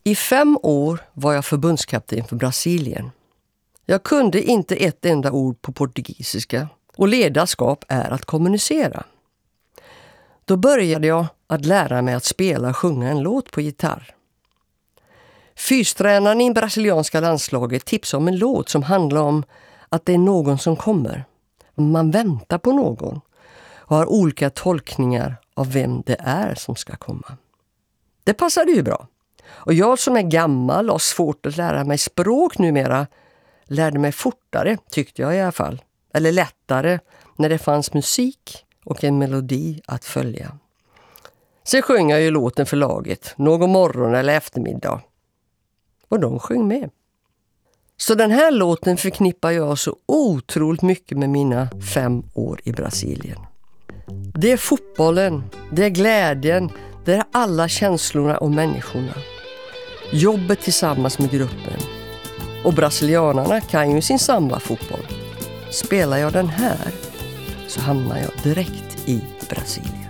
I 5 år var jag förbundskapten för Brasilien. Jag kunde inte ett enda ord på portugisiska och ledarskap är att kommunicera. Då började jag att lära mig att spela och sjunga en låt på gitarr. Fystränaren i brasilianska landslaget tipsade om en låt som handlar om att det är någon som kommer. Man väntar på någon och har olika tolkningar av vem det är som ska komma. Det passade ju bra. Och jag som är gammal och svårt att lära mig språk numera lärde mig fortare, tyckte jag i alla fall. Eller lättare när det fanns musik och en melodi att följa. Sen sjöng jag ju låten för laget någon morgon eller eftermiddag. Och de sjöng med. Så den här låten förknippar jag så otroligt mycket med mina 5 år i Brasilien. Det är fotbollen, det är glädjen, det är alla känslorna och människorna. Jobbet tillsammans med gruppen. Och brasilianarna kan ju sin samba-fotboll. Spelar jag den här så hamnar jag direkt i Brasilien.